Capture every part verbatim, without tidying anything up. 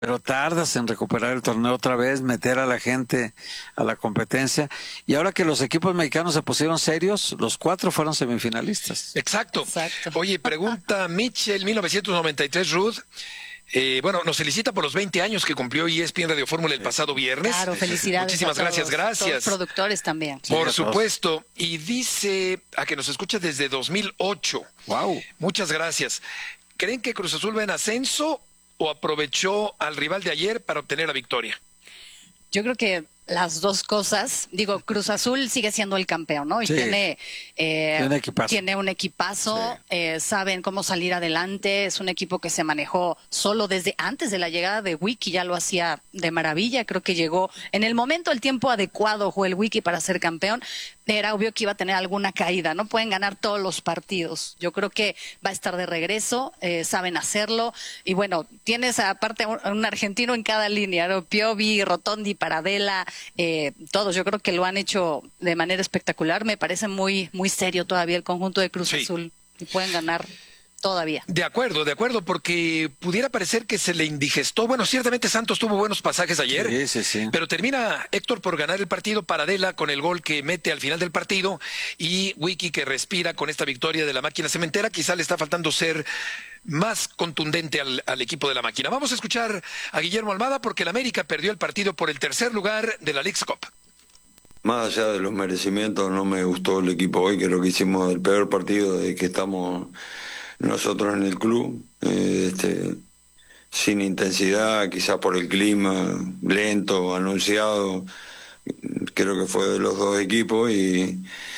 pero tardas en recuperar el torneo otra vez, meter a la gente a la competencia. Y ahora que los equipos mexicanos se pusieron serios, los cuatro fueron semifinalistas. Exacto. Exacto. Oye, pregunta Mitchell, mil novecientos noventa y tres, Ruth. Eh, bueno, nos felicita por los veinte años que cumplió E S P N Radio Fórmula el pasado viernes. Claro, felicidades. Muchísimas a todos, gracias, gracias. Todos los productores también. Sí, Por a todos. supuesto. Y dice a que nos escucha desde dos mil ocho. Wow. Muchas gracias. ¿Creen que Cruz Azul va en ascenso o aprovechó al rival de ayer para obtener la victoria? Yo creo que las dos cosas. Digo, Cruz Azul sigue siendo el campeón, ¿no? Y Sí. tiene, eh, Tiene un equipazo. tiene un equipazo, Sí. eh, saben cómo salir adelante. Es un equipo que se manejó solo desde antes de la llegada de Wiki, ya lo hacía de maravilla. Creo que llegó en el momento, el tiempo adecuado, jugó el Wiki para ser campeón. Era obvio que iba a tener alguna caída, no pueden ganar todos los partidos. Yo creo que va a estar de regreso, eh, saben hacerlo. Y bueno, tienes aparte un, un argentino en cada línea, ¿no? Piovi, Rotondi, Paradela, eh, todos. Yo creo que lo han hecho de manera espectacular. Me parece muy, muy serio todavía el conjunto de Cruz Sí. Azul y pueden ganar todavía. De acuerdo, de acuerdo, porque pudiera parecer que se le indigestó. Bueno, ciertamente Santos tuvo buenos pasajes ayer, Sí, sí, sí. pero termina Héctor por ganar el partido, Paradela con el gol que mete al final del partido y Wiki que respira con esta victoria de la máquina cementera. Quizá le está faltando ser más contundente al, al equipo de la máquina. Vamos a escuchar a Guillermo Almada porque el América perdió el partido por el tercer lugar de la Leagues Cup. Más allá de los merecimientos, no me gustó el equipo hoy. Creo que hicimos el peor partido de que estamos nosotros en el club, eh, este, sin intensidad, quizás por el clima, lento, anunciado. Creo que fue de los dos equipos y,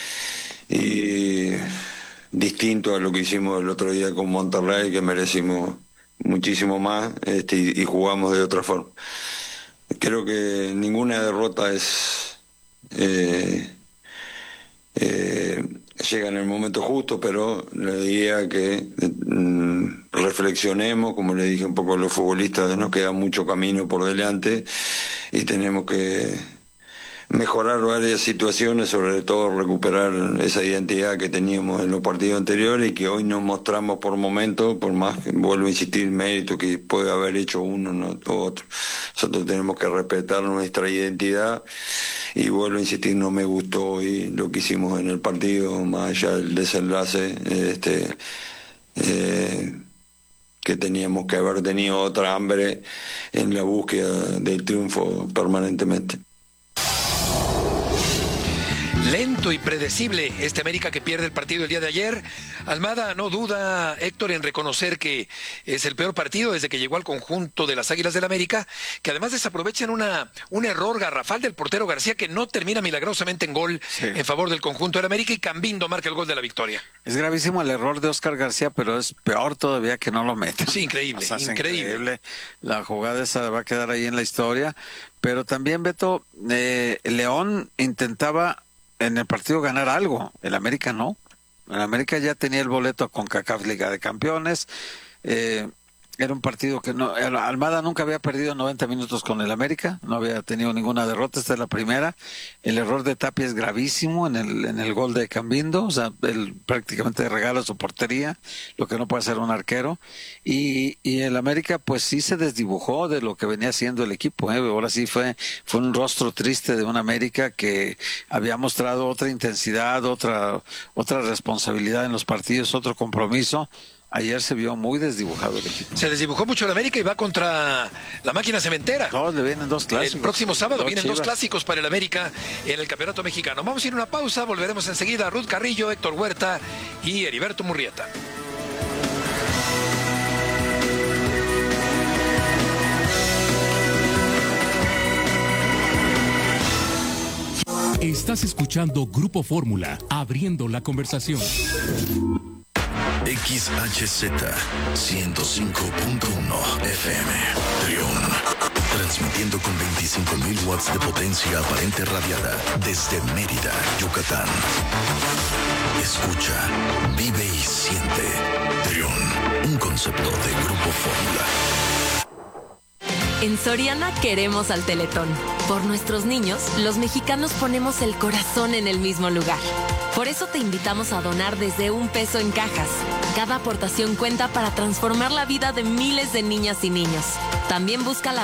y distinto a lo que hicimos el otro día con Monterrey, que merecimos muchísimo más, este, y, y jugamos de otra forma. Creo que ninguna derrota es eh, eh, llega en el momento justo, pero le diría que mm, reflexionemos, como le dije un poco a los futbolistas, nos queda mucho camino por delante y tenemos que mejorar varias situaciones, sobre todo recuperar esa identidad que teníamos en los partidos anteriores y que hoy nos mostramos por momentos, por más que vuelvo a insistir, mérito que puede haber hecho uno, no otro. Nosotros tenemos que respetar nuestra identidad y vuelvo a insistir, no me gustó hoy lo que hicimos en el partido, más allá del desenlace, este, eh, que teníamos que haber tenido otra hambre en la búsqueda del triunfo permanentemente. Lento y predecible este América que pierde el partido el día de ayer. Almada no duda, Héctor, en reconocer que es el peor partido desde que llegó al conjunto de las Águilas del América, que además desaprovechan una, un error garrafal del portero García que no termina milagrosamente en gol Sí. en favor del conjunto del América y Cambindo marca el gol de la victoria. Es gravísimo el error de Oscar García, pero es peor todavía que no lo meta. Sí, increíble, O sea, es increíble. La jugada esa va a quedar ahí en la historia. Pero también, Beto, eh, León intentaba en el partido ganar algo. El América no. El América ya tenía el boleto con CONCACAF Liga de Campeones. Eh, era un partido que no. Almada nunca había perdido noventa minutos con el América. No había tenido ninguna derrota. Esta es la primera. El error de Tapia es gravísimo en el en el gol de Cambindo. O sea, él prácticamente regala su portería, lo que no puede hacer un arquero. Y, y el América, pues sí se desdibujó de lo que venía haciendo el equipo. ¿eh? Ahora sí fue, fue un rostro triste de un América que había mostrado otra intensidad, otra, otra responsabilidad en los partidos, otro compromiso. Ayer se vio muy desdibujado el equipo. Se desdibujó mucho el América y va contra la máquina cementera. Todos le vienen dos clásicos. El próximo sábado Dos vienen Chivas. dos clásicos para el América en el Campeonato Mexicano. Vamos a ir a una pausa, volveremos enseguida. Ruth Carrillo, Héctor Huerta y Heriberto Murrieta. Estás escuchando Grupo Fórmula, abriendo la conversación. X H Z ciento cinco punto uno F M Trión, transmitiendo con veinticinco mil watts de potencia aparente radiada desde Mérida, Yucatán. Escucha, vive y siente. Trión, un concepto de Grupo Fórmula. En Soriana queremos al Teletón. Por nuestros niños, los mexicanos ponemos el corazón en el mismo lugar. Por eso te invitamos a donar desde un peso en cajas. Cada aportación cuenta para transformar la vida de miles de niñas y niños. También busca la